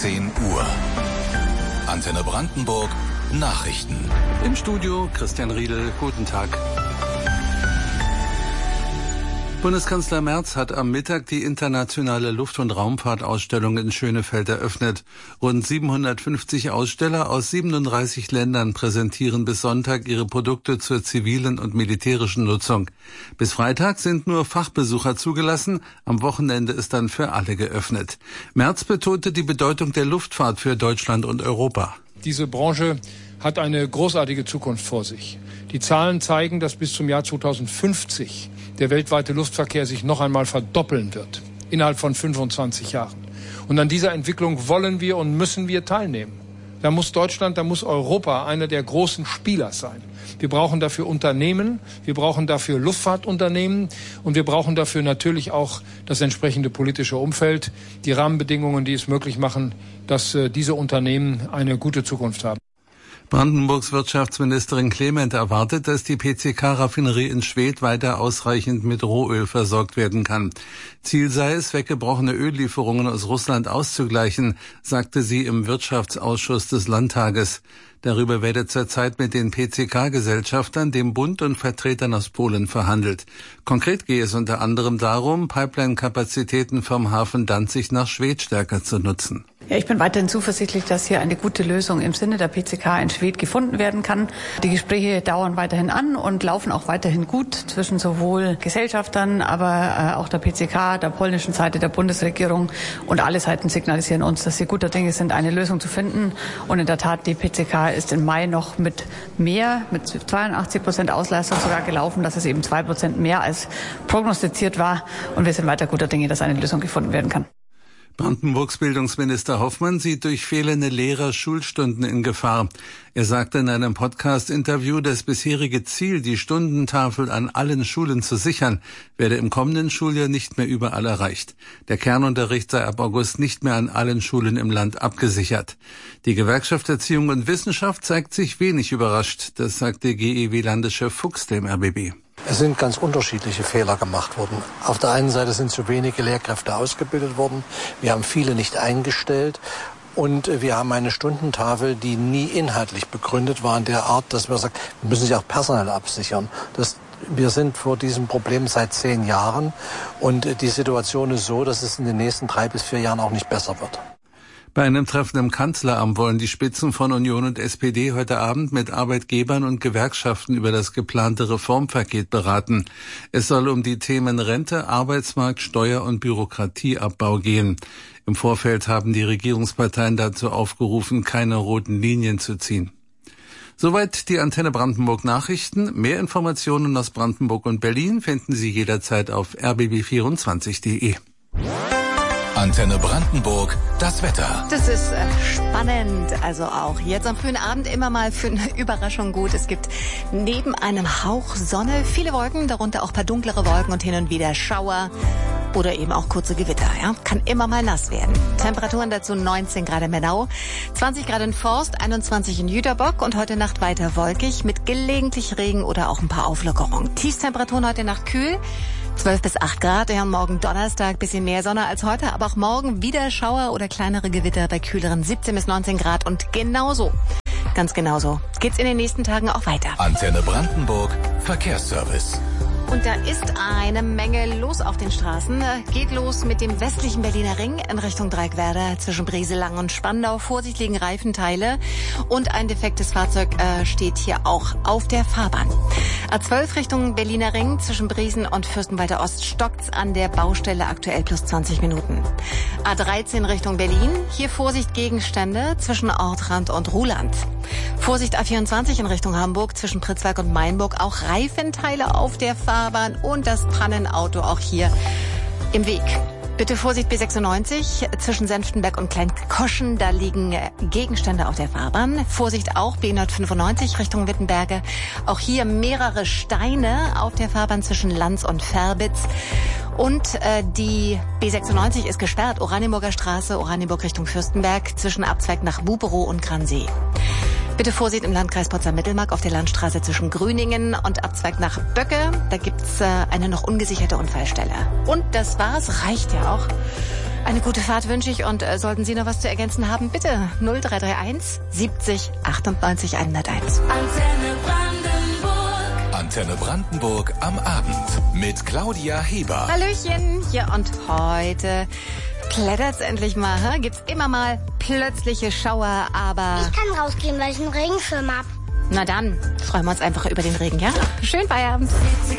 10 Uhr. Antenne Brandenburg Nachrichten. Im Studio Christian Riedel. Guten Tag. Bundeskanzler Merz hat am Mittag die internationale Luft- und Raumfahrtausstellung in Schönefeld eröffnet. Rund 750 Aussteller aus 37 Ländern präsentieren bis Sonntag ihre Produkte zur zivilen und militärischen Nutzung. Bis Freitag sind nur Fachbesucher zugelassen, am Wochenende ist dann für alle geöffnet. Merz betonte die Bedeutung der Luftfahrt für Deutschland und Europa. Diese Branche hat eine großartige Zukunft vor sich. Die Zahlen zeigen, dass bis zum Jahr 2050 der weltweite Luftverkehr sich noch einmal verdoppeln wird, innerhalb von 25 Jahren. Und an dieser Entwicklung wollen wir und müssen wir teilnehmen. Da muss Deutschland, da muss Europa einer der großen Spieler sein. Wir brauchen dafür Unternehmen, wir brauchen dafür Luftfahrtunternehmen und wir brauchen dafür natürlich auch das entsprechende politische Umfeld, die Rahmenbedingungen, die es möglich machen, dass diese Unternehmen eine gute Zukunft haben. Brandenburgs Wirtschaftsministerin Clement erwartet, dass die PCK-Raffinerie in Schwedt weiter ausreichend mit Rohöl versorgt werden kann. Ziel sei es, weggebrochene Öllieferungen aus Russland auszugleichen, sagte sie im Wirtschaftsausschuss des Landtages. Darüber werde zurzeit mit den PCK-Gesellschaftern, dem Bund und Vertretern aus Polen verhandelt. Konkret gehe es unter anderem darum, Pipeline-Kapazitäten vom Hafen Danzig nach Schwedt stärker zu nutzen. Ja, ich bin weiterhin zuversichtlich, dass hier eine gute Lösung im Sinne der PCK in Schwedt gefunden werden kann. Die Gespräche dauern weiterhin an und laufen auch weiterhin gut zwischen sowohl Gesellschaftern, aber auch der PCK, der polnischen Seite, der Bundesregierung. Und alle Seiten signalisieren uns, dass sie guter Dinge sind, eine Lösung zu finden. Und in der Tat, die PCK ist im Mai noch mit 82% Auslastung sogar gelaufen. Das ist eben 2% mehr als prognostiziert war. Und wir sind weiter guter Dinge, dass eine Lösung gefunden werden kann. Brandenburgs Bildungsminister Hoffmann sieht durch fehlende Lehrer-Schulstunden in Gefahr. Er sagte in einem Podcast-Interview, das bisherige Ziel, die Stundentafel an allen Schulen zu sichern, werde im kommenden Schuljahr nicht mehr überall erreicht. Der Kernunterricht sei ab August nicht mehr an allen Schulen im Land abgesichert. Die Gewerkschaft Erziehung und Wissenschaft zeigt sich wenig überrascht. Das sagte GEW-Landeschef Fuchs dem RBB. Es sind ganz unterschiedliche Fehler gemacht worden. Auf der einen Seite sind zu wenige Lehrkräfte ausgebildet worden. Wir haben viele nicht eingestellt. Und wir haben eine Stundentafel, die nie inhaltlich begründet war in der Art, dass wir sagen, wir müssen sie auch personell absichern. Wir sind vor diesem Problem seit 10 Jahren. Und die Situation ist so, dass es in den nächsten 3 bis 4 Jahren auch nicht besser wird. Bei einem Treffen im Kanzleramt wollen die Spitzen von Union und SPD heute Abend mit Arbeitgebern und Gewerkschaften über das geplante Reformpaket beraten. Es soll um die Themen Rente, Arbeitsmarkt, Steuer- und Bürokratieabbau gehen. Im Vorfeld haben die Regierungsparteien dazu aufgerufen, keine roten Linien zu ziehen. Soweit die Antenne Brandenburg Nachrichten. Mehr Informationen aus Brandenburg und Berlin finden Sie jederzeit auf rbb24.de. Antenne Brandenburg, das Wetter. Das ist spannend, also auch jetzt am frühen Abend immer mal für eine Überraschung gut. Es gibt neben einem Hauch Sonne viele Wolken, darunter auch ein paar dunklere Wolken und hin und wieder Schauer oder eben auch kurze Gewitter. Ja? Kann immer mal nass werden. Temperaturen dazu 19 Grad in Mernau, 20 Grad in Forst, 21 in Jüterbock und heute Nacht weiter wolkig mit gelegentlich Regen oder auch ein paar Auflockerungen. Tiefstemperaturen heute Nacht kühl. 12 bis 8 Grad, ja, morgen Donnerstag bisschen mehr Sonne als heute, aber auch morgen wieder Schauer oder kleinere Gewitter bei kühleren 17 bis 19 Grad und genauso, ganz genauso, geht's in den nächsten Tagen auch weiter. Antenne Brandenburg, Verkehrsservice. Und da ist eine Menge los auf den Straßen. Geht los mit dem westlichen Berliner Ring in Richtung Dreieckwerder zwischen Brieselang und Spandau. Vorsicht liegen Reifenteile und ein defektes Fahrzeug steht hier auch auf der Fahrbahn. A12 Richtung Berliner Ring zwischen Briesen und Fürstenwalder Ost stockt's an der Baustelle aktuell plus 20 Minuten. A13 Richtung Berlin. Hier Vorsicht Gegenstände zwischen Ortrand und Ruhland. Vorsicht A24 in Richtung Hamburg zwischen Pritzwalk und Mainburg. Auch Reifenteile auf der Fahrbahn und das Pannenauto auch hier im Weg. Bitte Vorsicht B96 zwischen Senftenberg und Kleinkoschen, da liegen Gegenstände auf der Fahrbahn. Vorsicht auch B195 Richtung Wittenberge. Auch hier mehrere Steine auf der Fahrbahn zwischen Lanz und Verbitz. Und die B96 ist gesperrt, Oranienburger Straße, Oranienburg Richtung Fürstenberg, zwischen Abzweig nach Buberow und Gransee. Bitte Vorsicht im Landkreis Potsdam-Mittelmark auf der Landstraße zwischen Grüningen und Abzweig nach Böcke. Da gibt's eine noch ungesicherte Unfallstelle. Und das war's, reicht ja auch. Eine gute Fahrt wünsche ich und sollten Sie noch was zu ergänzen haben, bitte 0331 70 98 101. Antenne Brandenburg am Abend mit Claudia Heber. Hallöchen, ja, und heute klettert's endlich mal, gibt's immer mal plötzliche Schauer, aber... Ich kann rausgehen, weil ich einen Regenschirm hab. Na dann, freuen wir uns einfach über den Regen, ja? Schönen Feierabend.